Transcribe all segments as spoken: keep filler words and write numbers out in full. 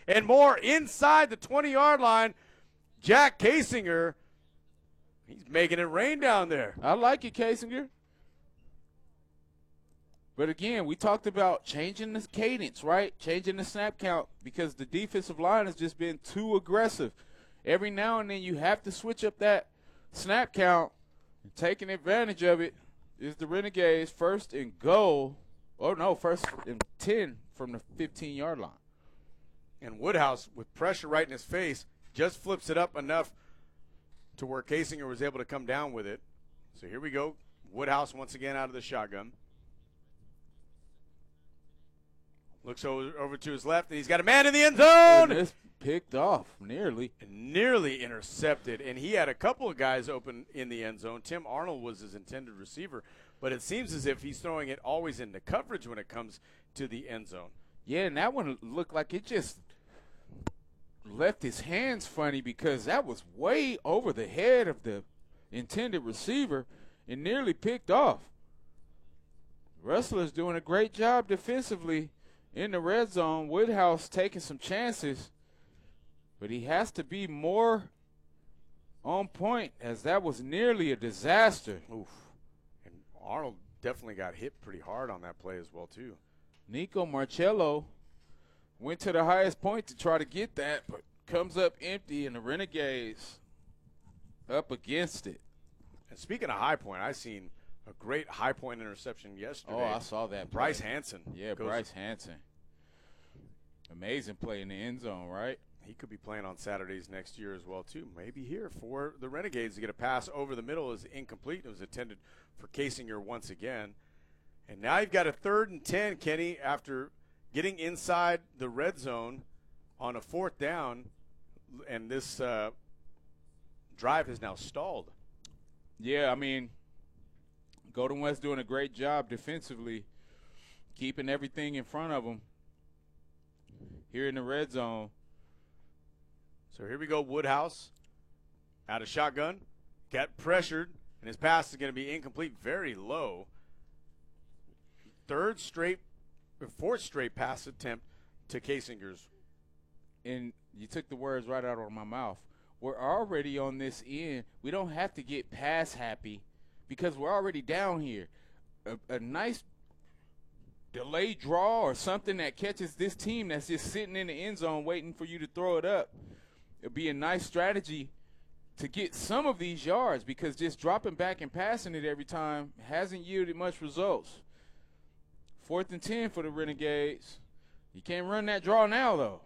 and more inside the twenty-yard line. Jack Kasinger, he's making it rain down there. I like it, Kasinger. But, again, we talked about changing the cadence, right? Changing the snap count because the defensive line has just been too aggressive. Every now and then you have to switch up that snap count. And taking advantage of it is the Renegades first and goal. Oh, no, first and ten from the fifteen-yard line. And Woodhouse, with pressure right in his face, just flips it up enough to where Kasinger was able to come down with it. So here we go. Woodhouse once again out of the shotgun. Looks over, over to his left, and he's got a man in the end zone. And it's picked off, nearly. And nearly intercepted. And he had a couple of guys open in the end zone. Tim Arnold was his intended receiver. But it seems as if he's throwing it always into coverage when it comes to the end zone. Yeah, and that one looked like it just left his hands funny because that was way over the head of the intended receiver and nearly picked off. Rustler's doing a great job defensively in the red zone. Woodhouse taking some chances, but he has to be more on point as that was nearly a disaster. Oof. And Arnold definitely got hit pretty hard on that play as well, too. Nico Marcello went to the highest point to try to get that, but comes up empty, and the Renegades up against it. And speaking of high point, I seen a great high point interception yesterday. Oh, I saw that. Bryce play. Hansen. Yeah, goes, Bryce Hansen. Amazing play in the end zone, right? He could be playing on Saturdays next year as well, too. Maybe here for the Renegades to get a pass over the middle is incomplete. It was intended for Kasinger once again. And now you've got a third and ten, Kenny, after getting inside the red zone on a fourth down, and this uh, drive has now stalled. Yeah, I mean, Golden West doing a great job defensively, keeping everything in front of them here in the red zone. So here we go, Woodhouse out of shotgun, got pressured, and his pass is going to be incomplete, very low. Third straight, fourth straight pass attempt to Kasinger's. And you took the words right out of my mouth. We're already on this end. We don't have to get pass happy because we're already down here. A, a nice delayed draw or something that catches this team that's just sitting in the end zone waiting for you to throw it up. It'll be a nice strategy to get some of these yards because just dropping back and passing it every time hasn't yielded much results. Fourth and ten for the Renegades. You can't run that draw now, though.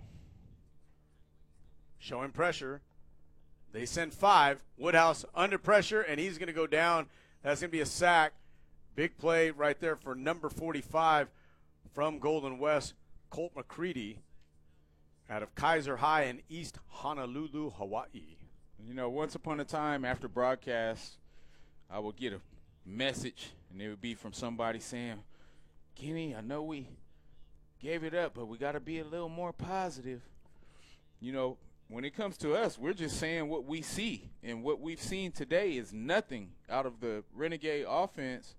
Showing pressure. They send five. Woodhouse under pressure, and he's going to go down. That's going to be a sack. Big play right there for number forty-five from Golden West, Colt McCready, out of Kaiser High in East Honolulu, Hawaii. You know, once upon a time after broadcast, I would get a message, and it would be from somebody saying, Kenny, I know we gave it up, but we got to be a little more positive. You know, when it comes to us, we're just saying what we see, and what we've seen today is nothing out of the Renegade offense,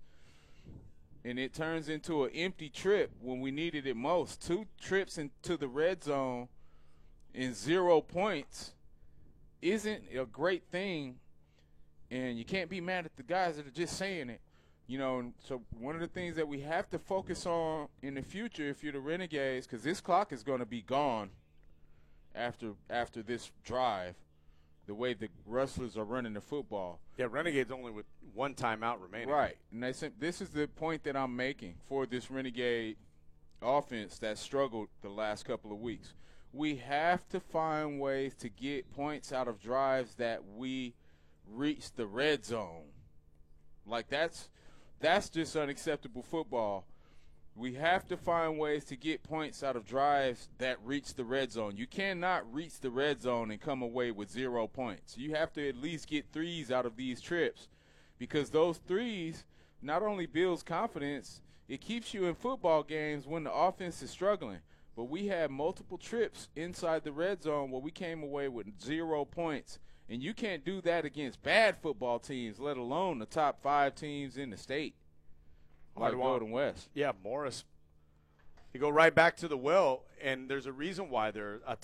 and it turns into an empty trip when we needed it most. Two trips into the red zone in zero points isn't a great thing, and you can't be mad at the guys that are just saying it. You know, and so one of the things that we have to focus on in the future if you're the Renegades, because this clock is going to be gone after after this drive, the way the Rustlers are running the football. Yeah, Renegades only with one timeout remaining. Right, and they said this is the point that I'm making for this Renegade offense that struggled the last couple of weeks. We have to find ways to get points out of drives that we reach the red zone. Like, that's that's just unacceptable football. We have to find ways to get points out of drives that reach the red zone. You cannot reach the red zone and come away with zero points. You have to at least get threes out of these trips, because those threes not only builds confidence, it keeps you in football games when the offense is struggling. But we had multiple trips inside the red zone where we came away with zero points. And you can't do that against bad football teams, let alone the top five teams in the state, like Golden West. Yeah, Morris. You go right back to the well, and there's a reason why they're a